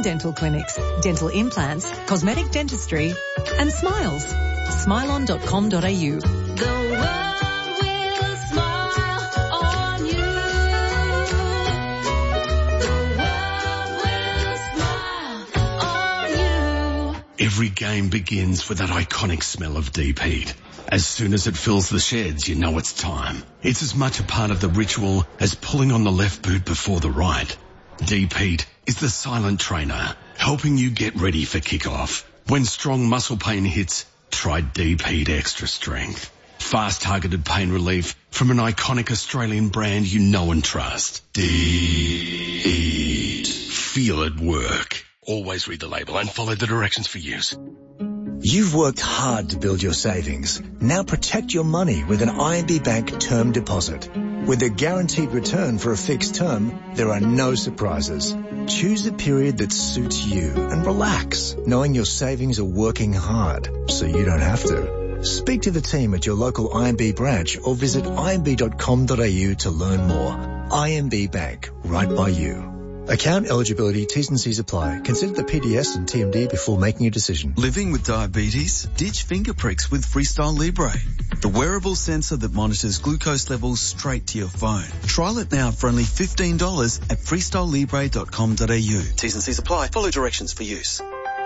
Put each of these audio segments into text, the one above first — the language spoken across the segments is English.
dental clinics, dental implants, cosmetic dentistry and smiles. Smilon.com.au. The world will smile on you. The world will smile on you. Every game begins with that iconic smell of deep heat. As soon as it fills the sheds, you know it's time. It's as much a part of the ritual as pulling on the left boot before the right. Deep Heat is the silent trainer, helping you get ready for kickoff. When strong muscle pain hits, try Deep Heat Extra Strength. Fast targeted pain relief from an iconic Australian brand you know and trust. Deep Heat. Feel it work. Always read the label and follow the directions for use. You've worked hard to build your savings. Now protect your money with an IMB Bank term deposit. With a guaranteed return for a fixed term, there are no surprises. Choose a period that suits you and relax, knowing your savings are working hard, so you don't have to. Speak to the team at your local IMB branch or visit imb.com.au to learn more. IMB Bank, right by you. Account eligibility, T's and C's apply. Consider the PDS and TMD before making a decision. Living with diabetes? Ditch finger pricks with Freestyle Libre, the wearable sensor that monitors glucose levels straight to your phone. Trial it now for only $15 at freestylelibre.com.au. T's and C's apply. Follow directions for use.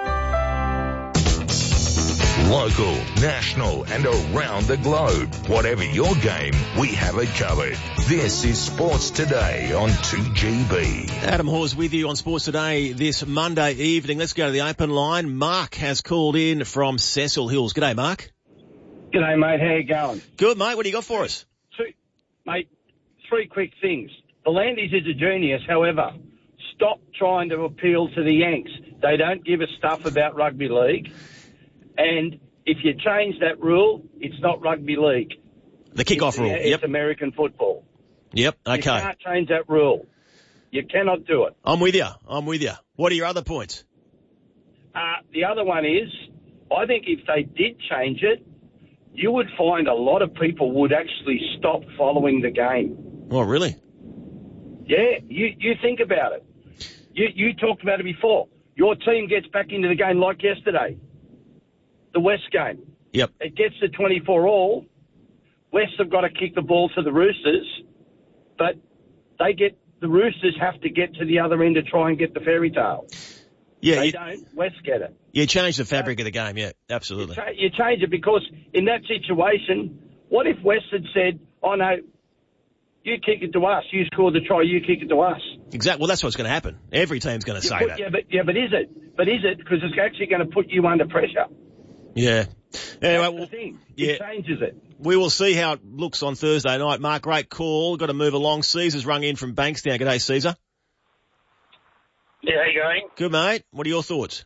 Local, national and around the globe. Whatever your game, we have it covered. This is Sports Today on 2GB. Adam Hawes with you on Sports Today this Monday evening. Let's go to the open line. Mark has called in from Cecil Hills. G'day, Mark. G'day, mate. How you going? Good, mate. What do you got for us? Mate, three quick things. The Landys is a genius. However, stop trying to appeal to the Yanks. They don't give a stuff about rugby league. And if you change that rule, it's not rugby league. The kickoff rule. Yep. It's American football. Yep. Okay. You can't change that rule. You cannot do it. I'm with you. What are your other points? The other one is, I think if they did change it, you would find a lot of people would actually stop following the game. Oh, really? Yeah. You think about it. You talked about it before. Your team gets back into the game like yesterday. The West game. Yep. It gets to 24-all. West have got to kick the ball to the Roosters, but the Roosters have to get to the other end to try and get the fairy tale. Yeah, they don't. West get it. You change the fabric of the game. Yeah, absolutely. You change it because in that situation, what if West had said, "Oh no, you kick it to us. You score the try. You kick it to us." Exactly. Well, that's what's going to happen. Every team's going to say that. But is it? Because it's actually going to put you under pressure. Yeah. Anyway, that's the thing. It changes it. We will see how it looks on Thursday night. Mark, great call. Got to move along. Caesar's rung in from Bankstown. G'day, Caesar. Yeah, how you going? Good, mate. What are your thoughts?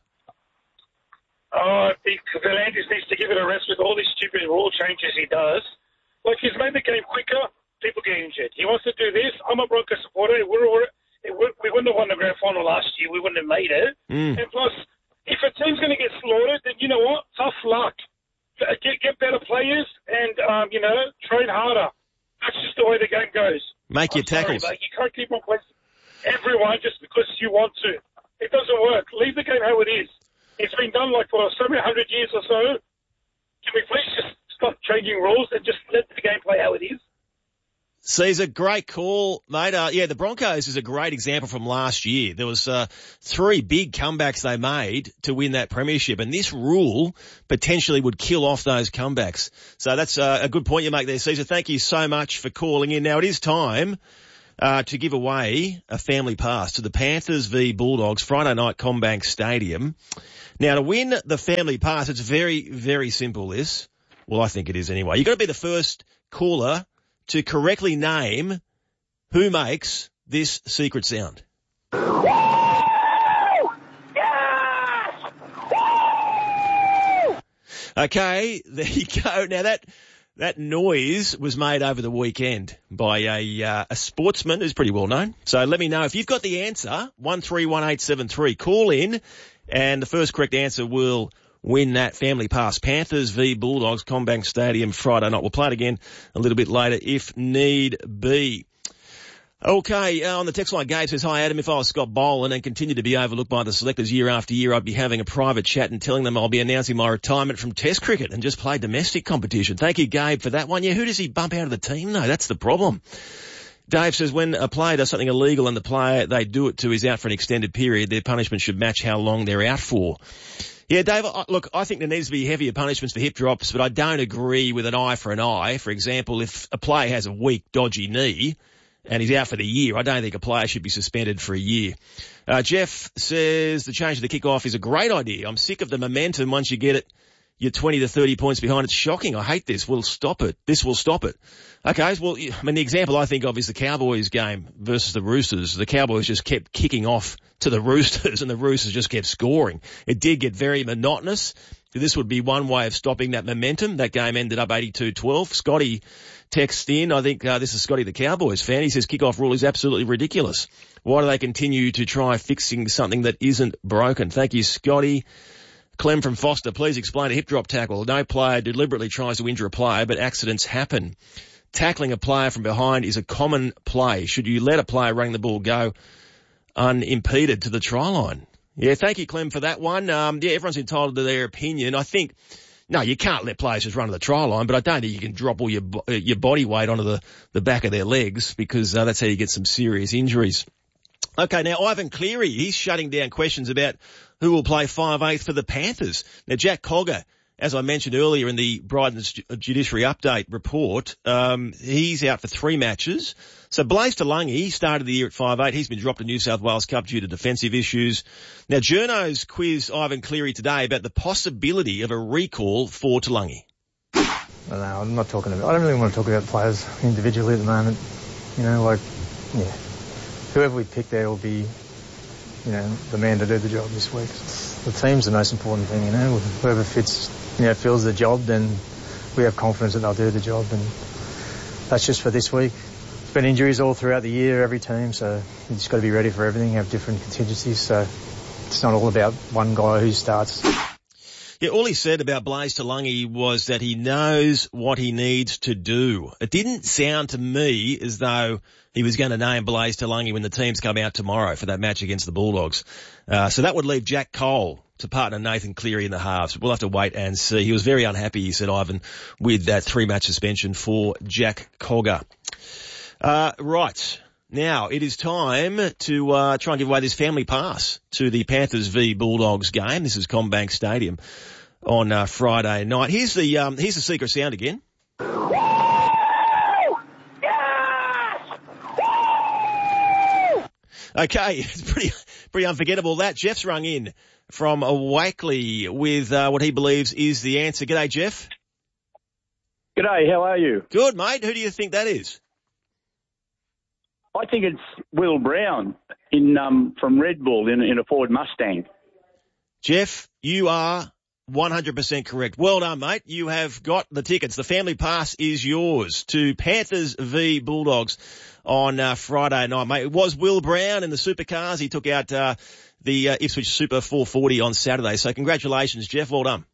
Oh, I think the Landis needs to give it a rest with all these stupid rule changes he does. Like, he's made the game quicker, people get injured. He wants to do this. I'm a Broncos supporter. We wouldn't have won the grand final last year. We wouldn't have made it. And plus, if a team's going to get slaughtered, then you know what? Tough luck. Get better players and, train harder. That's just the way the game goes. Make your tackles. Sorry, you can't keep on playing everyone just because you want to. It doesn't work. Leave the game how it is. It's been done like for so many 100 years or so. Can we please just stop changing rules and just let the game play how it is? Caesar, great call, mate. The Broncos is a great example from last year. There was 3 big comebacks they made to win that premiership, and this rule potentially would kill off those comebacks. So that's a good point you make there, Caesar. Thank you so much for calling in. Now it is time to give away a family pass to the Panthers v Bulldogs Friday night CommBank Stadium. Now to win the family pass, it's very, very simple. Well, I think it is anyway. You've got to be the first caller to correctly name who makes this secret sound. Okay, there you go. Now that noise was made over the weekend by a sportsman who's pretty well known. So let me know if you've got the answer. 131873. Call in, and the first correct answer will win that family pass. Panthers v Bulldogs, CommBank Stadium, Friday night. We'll play it again a little bit later if need be. Okay, on the text line, Gabe says, hi Adam, if I was Scott Boland and continued to be overlooked by the selectors year after year, I'd be having a private chat and telling them I'll be announcing my retirement from Test cricket and just play domestic competition. Thank you, Gabe, for that one. Yeah, who does he bump out of the team though? That's the problem. Dave says, when a player does something illegal and the player they do it to is out for an extended period, their punishment should match how long they're out for. Yeah, Dave, look, I think there needs to be heavier punishments for hip drops, but I don't agree with an eye for an eye. For example, if a player has a weak, dodgy knee and he's out for the year, I don't think a player should be suspended for a year. Jeff says the change of the kickoff is a great idea. I'm sick of the momentum once you get it. You're 20 to 30 points behind. It's shocking. I hate this. We'll stop it. This will stop it. Okay, well, I mean, the example I think of is the Cowboys game versus the Roosters. The Cowboys just kept kicking off to the Roosters and the Roosters just kept scoring. It did get very monotonous. This would be one way of stopping that momentum. That game ended up 82-12. Scotty texts in, I think this is Scotty the Cowboys fan. He says kickoff rule is absolutely ridiculous. Why do they continue to try fixing something that isn't broken? Thank you, Scotty. Clem from Foster, please explain a hip drop tackle. No player deliberately tries to injure a player, but accidents happen. Tackling a player from behind is a common play. Should you let a player running the ball go unimpeded to the try line? Yeah, thank you, Clem, for that one. Yeah, everyone's entitled to their opinion. I think, no, you can't let players just run to the try line, but I don't think you can drop all your body weight onto the back of their legs because that's how you get some serious injuries. Okay, now Ivan Cleary, he's shutting down questions about who will play 5/8 for the Panthers. Now, Jack Cogger, as I mentioned earlier in the Brighton Judiciary Update report, he's out for 3 matches. So Blaise Talangi, he started the year at 5/8. He's been dropped to New South Wales Cup due to defensive issues. Now, Journo's quizzed Ivan Cleary today about the possibility of a recall for Talangi. No, I'm not talking about. I don't really want to talk about players individually at the moment. You know, whoever we pick there will be, the man to do the job this week. The team's the most important thing, Whoever fills the job, then we have confidence that they'll do the job, and that's just for this week. There's been injuries all throughout the year, every team, so you just got to be ready for everything, have different contingencies, so it's not all about one guy who starts. Yeah, all he said about Blaise Talangi was that he knows what he needs to do. It didn't sound to me as though he was going to name Blaise Talangi when the teams come out tomorrow for that match against the Bulldogs. So that would leave Jack Cole to partner Nathan Cleary in the halves. We'll have to wait and see. He was very unhappy, he said, Ivan, with that 3-match suspension for Jack Cogger. Right. Now, it is time to try and give away this family pass to the Panthers v Bulldogs game. This is CommBank Stadium on Friday night. Here's the secret sound again. Okay, it's pretty unforgettable that. Jeff's rung in from Wakeley with what he believes is the answer. G'day, Jeff. G'day, how are you? Good, mate. Who do you think that is? I think it's Will Brown from Red Bull in a Ford Mustang. Jeff, you are 100% correct. Well done, mate. You have got the tickets. The family pass is yours to Panthers v Bulldogs on Friday night, mate. It was Will Brown in the supercars. He took out the Ipswich Super 440 on Saturday. So congratulations, Jeff. Well done.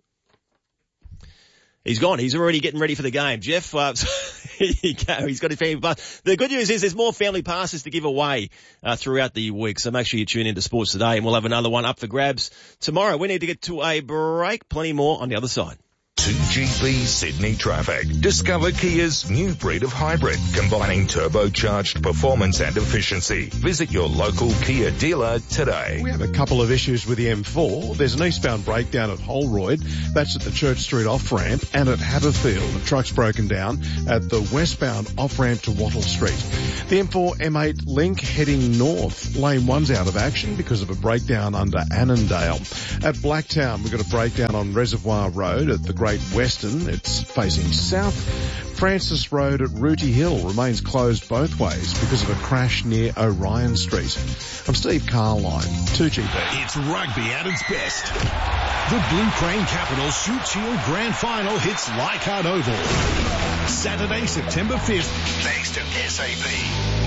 He's gone. He's already getting ready for the game. Jeff, here you go. He's got his family pass. The good news is there's more family passes to give away throughout the week. So make sure you tune into Sports Today and we'll have another one up for grabs tomorrow. We need to get to a break. Plenty more on the other side. 2GB Sydney traffic. Discover Kia's new breed of hybrid, combining turbocharged performance and efficiency. Visit your local Kia dealer today. We have a couple of issues with the M4. There's an eastbound breakdown at Holroyd. That's at the Church Street off-ramp, and at Haberfield. The truck's broken down at the westbound off-ramp to Wattle Street. The M4 M8 link heading north. Lane 1's out of action because of a breakdown under Annandale. At Blacktown, we've got a breakdown on Reservoir Road at the Great Western. It's facing south. Francis Road at Rooty Hill remains closed both ways because of a crash near Orion Street. I'm Steve Carline, 2GB. It's rugby at its best. The Blue Crane Capitals Shoot Shield Grand Final hits Leichhardt Oval. Saturday, September 5th, thanks to SAP.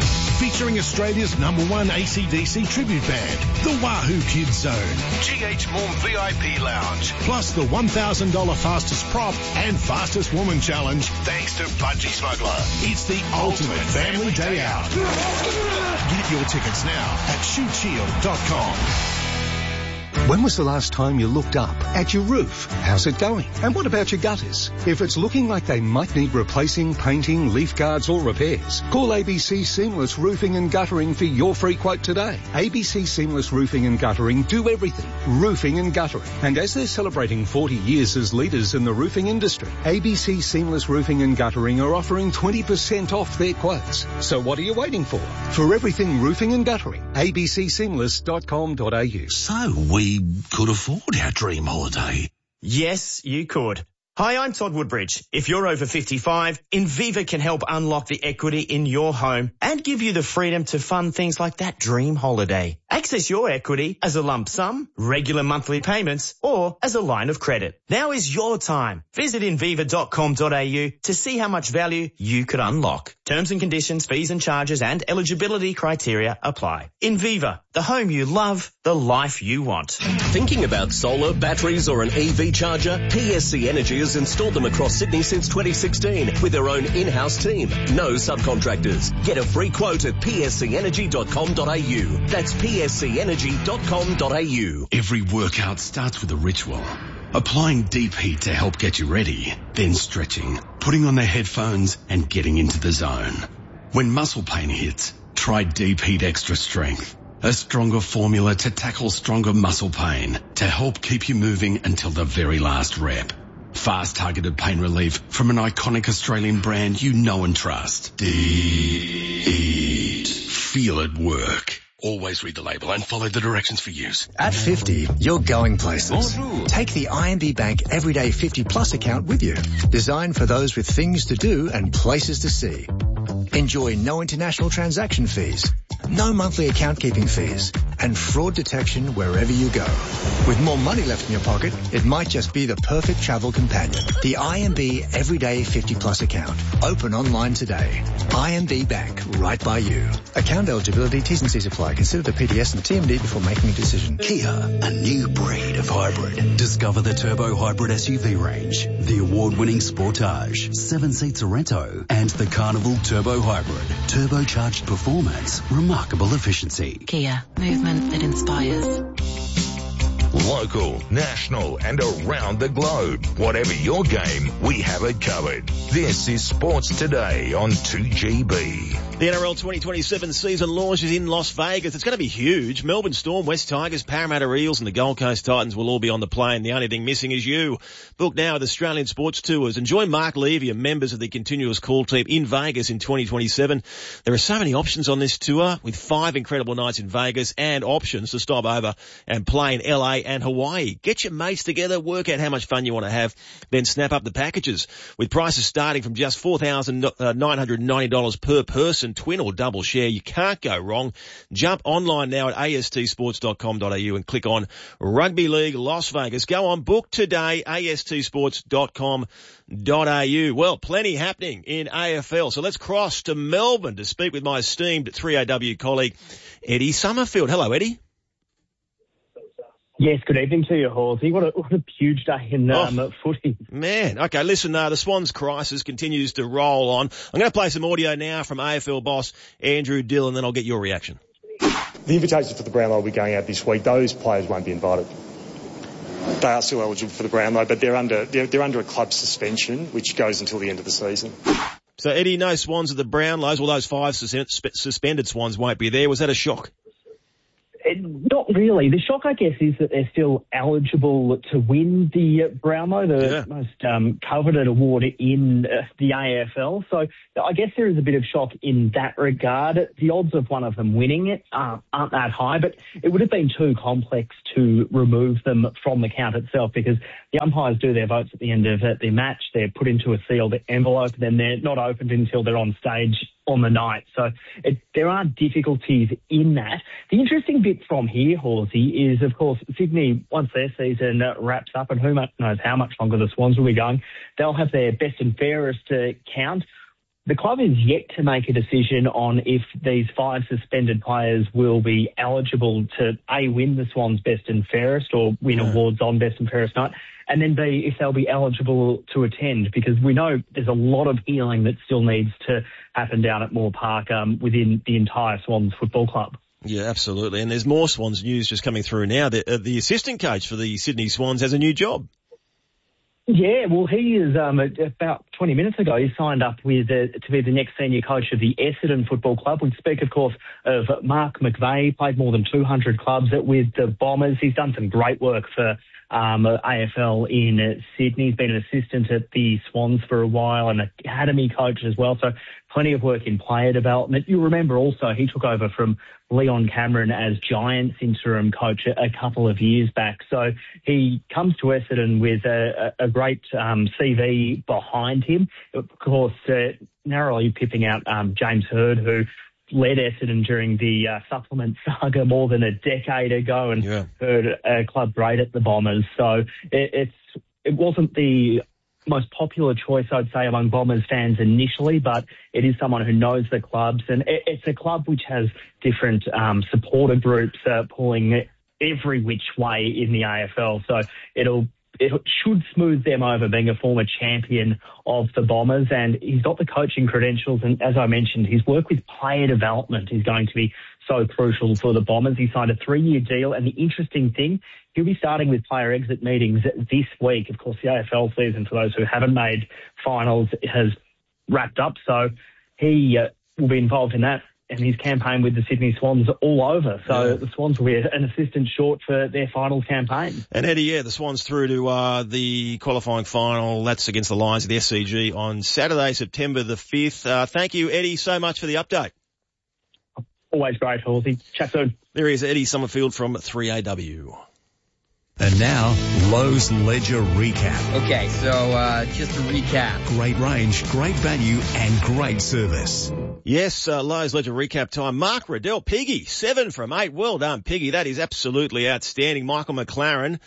featuring Australia's #1 AC/DC tribute band, the Wahoo Kids Zone. GH Morn VIP Lounge. Plus the $1,000 fastest prop and fastest woman challenge. Thanks to Budgie Smuggler. It's the ultimate family day out. Get your tickets now at shootShield.com. When was the last time you looked up at your roof? How's it going? And what about your gutters? If it's looking like they might need replacing, painting, leaf guards or repairs, call ABC Seamless Roofing and Guttering for your free quote today. ABC Seamless Roofing and Guttering do everything. Roofing and guttering. And as they're celebrating 40 years as leaders in the roofing industry, ABC Seamless Roofing and Guttering are offering 20% off their quotes. So what are you waiting for? For everything roofing and guttering, abcseamless.com.au. So we could afford our dream holiday. Yes, you could. Hi, I'm Todd Woodbridge. If you're over 55, Inviva can help unlock the equity in your home and give you the freedom to fund things like that dream holiday. Access your equity as a lump sum, regular monthly payments, or as a line of credit. Now is your time. Visit inviva.com.au to see how much value you could unlock. Terms and conditions, fees and charges, and eligibility criteria apply. Inviva, the home you love, the life you want. Thinking about solar, batteries, or an EV charger? PSC Energy has installed them across Sydney since 2016 with their own in-house team. No subcontractors. Get a free quote at pscenergy.com.au. That's pscenergy.com.au. Every workout starts with a ritual. Applying deep heat to help get you ready, then stretching, putting on the headphones and getting into the zone. When muscle pain hits, try Deep Heat Extra Strength. A stronger formula to tackle stronger muscle pain to help keep you moving until the very last rep. Fast targeted pain relief from an iconic Australian brand you know and trust. Deep Heat. Feel it work. Always read the label and follow the directions for use. At 50, you're going places. Take the IMB Bank Everyday 50 Plus account with you. Designed for those with things to do and places to see. Enjoy no international transaction fees, no monthly account keeping fees, and fraud detection wherever you go. With more money left in your pocket, it might just be the perfect travel companion. The IMB Everyday 50 Plus account. Open online today. IMB Bank, right by you. Account eligibility, T's and C's apply. Consider the PDS and TMD before making a decision. Kia, a new breed of hybrid. Discover the Turbo Hybrid SUV range, the award-winning Sportage, 7 seat Sorento, and the Carnival Turbo Hybrid. Turbocharged performance, remarkable efficiency. Kia, movement that inspires. Local, national and around the globe. Whatever your game, we have it covered. This is Sports Today on 2GB. The NRL 2027 season launches in Las Vegas. It's going to be huge. Melbourne Storm, West Tigers, Parramatta Eels and the Gold Coast Titans will all be on the plane. The only thing missing is you. Book now with Australian Sports Tours and join Mark Levy and members of the Continuous Call team in Vegas in 2027. There are so many options on this tour with 5 incredible nights in Vegas and options to stop over and play in LA and Hawaii. Get your mates together, work out how much fun you want to have, then snap up the packages with prices starting from just $4,990 per person, twin or double share. You can't go wrong. Jump online now at astsports.com.au and click on Rugby League Las Vegas. Go on, book today, astsports.com.au. Well, plenty happening in AFL. So let's cross to Melbourne to speak with my esteemed 3AW colleague, Eddie Summerfield. Hello, Eddie. Yes, good evening to you, Horsey. What a huge day in footy. Man, okay, listen, the Swans crisis continues to roll on. I'm going to play some audio now from AFL boss Andrew Dillon, then I'll get your reaction. The invitations for the Brownlow will be going out this week. Those players won't be invited. They are still eligible for the Brownlow, but they're under a club suspension, which goes until the end of the season. So, Eddie, no Swans at the Brownlows. Well, those 5 suspended Swans won't be there. Was that a shock? Not really. The shock, I guess, is that they're still eligible to win the Brownlow, the most coveted award in the AFL. So I guess there is a bit of shock in that regard. The odds of one of them winning it aren't that high, but it would have been too complex to remove them from the count itself because the umpires do their votes at the end of the match. They're put into a sealed envelope, then they're not opened until they're on stage on the night. So there are difficulties in that. The interesting bit from here, Horsey, is, of course, Sydney, once their season wraps up, and who knows how much longer the Swans will be going, they'll have their best and fairest count. The club is yet to make a decision on if these 5 suspended players will be eligible to A, win the Swans Best and Fairest or win awards on Best and Fairest night, and then B, if they'll be eligible to attend, because we know there's a lot of healing that still needs to happen down at Moore Park within the entire Swans Football Club. Yeah, absolutely. And there's more Swans news just coming through now. The assistant coach for the Sydney Swans has a new job. Yeah, well, he is about 20 minutes ago. He signed up with to be the next senior coach of the Essendon Football Club. We speak, of course, of Mark McVeigh. Played more than 200 clubs with the Bombers. He's done some great work for AFL in Sydney. He's been an assistant at the Swans for a while, an academy coach as well. So plenty of work in player development. You'll remember also he took over from Leon Cameron as Giants interim coach a couple of years back. So he comes to Essendon with a great CV behind him. Of course, narrowly pipping out James Hird, who led Essendon during the supplement saga more than a decade ago and heard a club great at the Bombers. So it wasn't the most popular choice, I'd say, among Bombers fans initially, but it is someone who knows the clubs, and it's a club which has different supporter groups pulling every which way in the AFL. So it should smooth them over, being a former champion of the Bombers, and he's got the coaching credentials, and as I mentioned, his work with player development is going to be so crucial for the Bombers. He signed a 3-year deal, and the interesting thing, he'll be starting with player exit meetings this week. Of course, the AFL season, for those who haven't made finals, has wrapped up, so he will be involved in that. And his campaign with the Sydney Swans all over. So the Swans will be an assistant short for their finals campaign. And Eddie, the Swans through to the qualifying final. That's against the Lions at the SCG on Saturday, September the 5th. Thank you, Eddie, so much for the update. Always great, Horsey. Chat soon. There is Eddie Summerfield from 3AW. And now, Lowe's Ledger Recap. Okay, so just to recap. Great range, great value, and great service. Yes, Lowe's Ledger Recap time. Mark Riddell, Piggy, 7 from 8. Well done, Piggy. That is absolutely outstanding. Michael McLaren,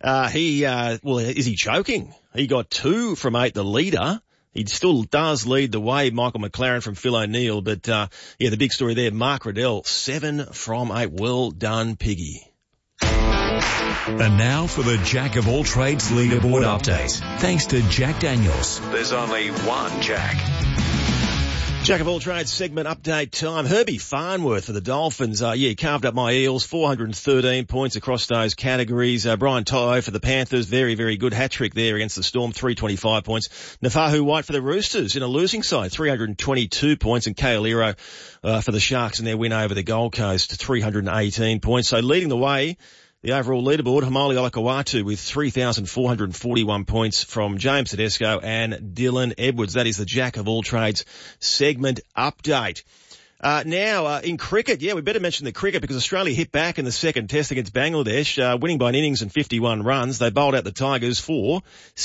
is he choking? He got 2 from 8, the leader. He still does lead the way, Michael McLaren from Phil O'Neill. But, the big story there, Mark Riddell, 7 from 8. Well done, Piggy. And now for the Jack of all trades leaderboard update. Thanks to Jack Daniels. There's only one Jack. Jack of all trades segment update time. Herbie Farnworth for the Dolphins. He carved up my Eels, 413 points across those categories. Brian To'o for the Panthers, very, very good hat-trick there against the Storm, 325 points. Nafahu White for the Roosters in a losing side, 322 points. And Kaolero for the Sharks in their win over the Gold Coast, 318 points. So leading the way, the overall leaderboard, Hamali Olakawatu with 3,441 points from James Tedesco and Dylan Edwards. That is the Jack of all trades segment update. Now, in cricket, we better mention the cricket because Australia hit back in the second test against Bangladesh, winning by an innings and 51 runs. They bowled out the Tigers for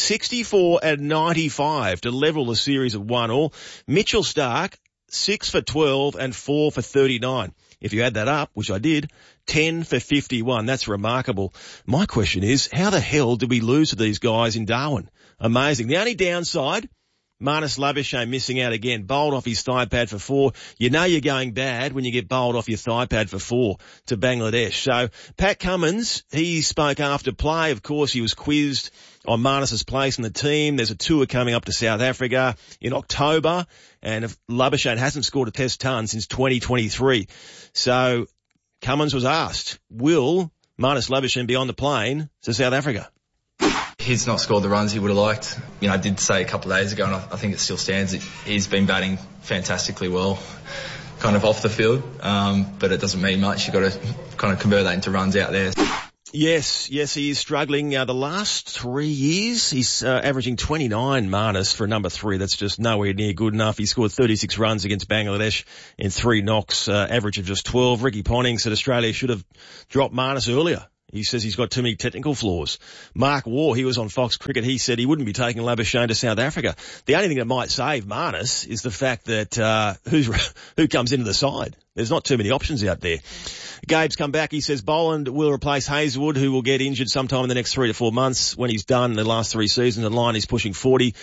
64 and 95 to level the series at 1-1. Mitchell Starc, 6 for 12 and 4 for 39. If you add that up, which I did, 10 for 51. That's remarkable. My question is, how the hell did we lose to these guys in Darwin? Amazing. The only downside, Marnus Labuschagne missing out again, bowled off his thigh pad for 4. You know you're going bad when you get bowled off your thigh pad for 4 to Bangladesh. So Pat Cummins, he spoke after play. Of course, he was quizzed on Marnus's place in the team. There's a tour coming up to South Africa in October, and if Labuschagne hasn't scored a test ton since 2023. So Cummins was asked, will Marnus Labuschagne be on the plane to South Africa? He's not scored the runs he would have liked. I did say a couple of days ago, and I think it still stands, he's been batting fantastically well, kind of off the field, but it doesn't mean much. You've got to kind of convert that into runs out there. Yes, he is struggling. The last 3 years, he's averaging 29 Marnus for number 3. That's just nowhere near good enough. He scored 36 runs against Bangladesh in 3 knocks, average of just 12. Ricky Ponting said Australia should have dropped Marnus earlier. He says he's got too many technical flaws. Mark Waugh, he was on Fox Cricket. He said he wouldn't be taking Labuschagne to South Africa. The only thing that might save Marnus is the fact that who comes into the side. There's not too many options out there. Gabe's come back. He says Boland will replace Hazelwood, who will get injured sometime in the next 3 to 4 months when he's done the last 3 seasons. And Line is pushing 40.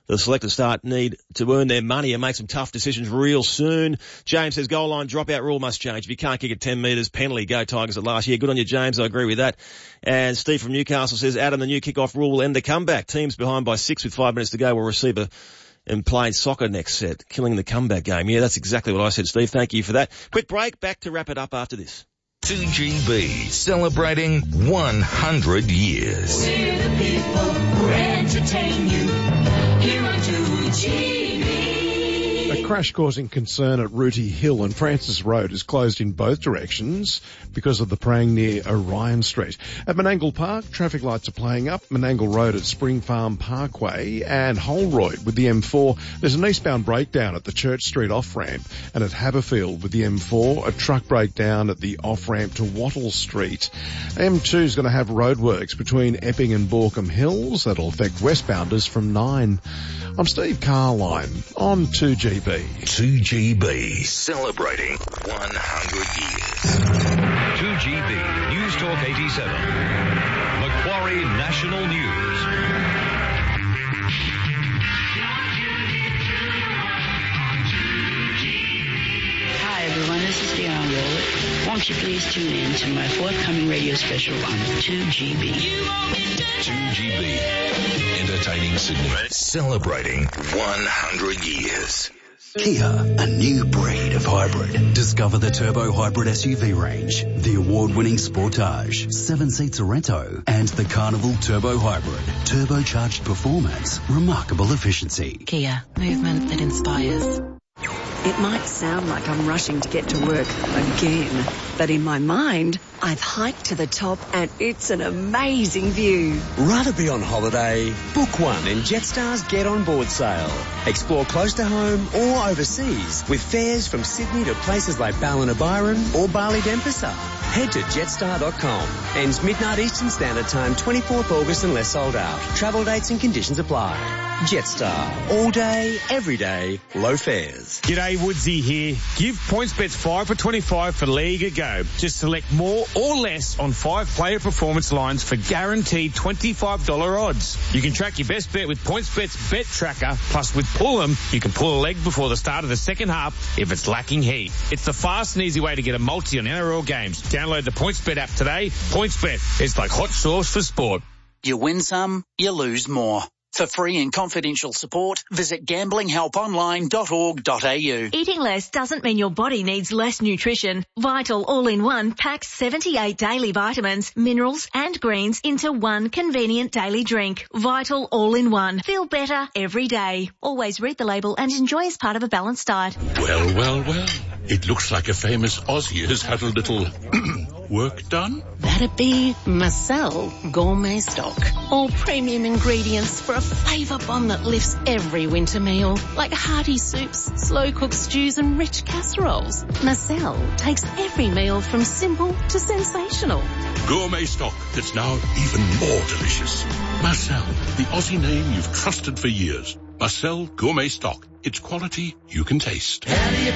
The selectors need to earn their money and make some tough decisions real soon. James says goal line dropout rule must change. If you can't kick at 10 metres, penalty. Go Tigers at last. Yeah, good on you, James. I agree with that. And Steve from Newcastle says, Adam, the new kickoff rule will end the comeback. Teams behind by 6 with 5 minutes to go will receive in playing soccer next set, killing the comeback game. Yeah, that's exactly what I said, Steve. Thank you for that. Quick break. Back to wrap it up after this. 2GB, celebrating 100 years. We're the people who entertain you here on 2GB. A crash causing concern at Rooty Hill and Francis Road is closed in both directions because of the praying near Orion Street. At Menangle Park, traffic lights are playing up. Menangle Road at Spring Farm Parkway and Holroyd with the M4. There's an eastbound breakdown at the Church Street off-ramp, and at Haberfield with the M4, a truck breakdown at the off-ramp to Wattle Street. M2 is going to have roadworks between Epping and Borkham Hills. That'll affect westbounders from 9. I'm Steve Carline on 2GB. 2GB, celebrating 100 years. 2GB, News Talk 87. Macquarie National News. Hi everyone, this is Dionne Warwick. Won't you please tune in to my forthcoming radio special on 2GB. 2GB, entertaining Sydney. Celebrating 100 years. Kia, a new breed of hybrid. Discover the Turbo Hybrid SUV range, the award-winning Sportage, 7-seat Sorento, and the Carnival Turbo Hybrid. Turbocharged performance, remarkable efficiency. Kia, movement that inspires. It might sound like I'm rushing to get to work again, but in my mind, I've hiked to the top and it's an amazing view. Rather be on holiday? Book one in Jetstar's Get On Board sale. Explore close to home or overseas with fares from Sydney to places like Ballina-Byron or Bali-Denpasar. Head to jetstar.com. Ends midnight Eastern Standard Time, 24th August unless sold out. Travel dates and conditions apply. Jetstar. All day, every day, low fares. G'day, Woodsy here. Give PointsBet 5 for 25 for League a go. Just select more or less on 5 player performance lines for guaranteed $25 odds. You can track your best bet with PointsBet's Bet Tracker. Plus, with Pull'em, you can pull a leg before the start of the second half if it's lacking heat. It's the fast and easy way to get a multi on NRL games. Download the PointsBet app today. PointsBet, it's like hot sauce for sport. You win some, you lose more. For free and confidential support, visit gamblinghelponline.org.au. Eating less doesn't mean your body needs less nutrition. Vital All-in-One packs 78 daily vitamins, minerals and greens into one convenient daily drink. Vital All-in-One. Feel better every day. Always read the label and enjoy as part of a balanced diet. Well, well, well. It looks like a famous Aussie has had a little work done. That'd be Marcel Gourmet Stock. All premium ingredients for a flavour bomb that lifts every winter meal, like hearty soups, slow-cooked stews and rich casseroles. Marcel takes every meal from simple to sensational. Gourmet stock that's now even more delicious. Marcel, the Aussie name you've trusted for years. Marcel Gourmet Stock. It's quality you can taste.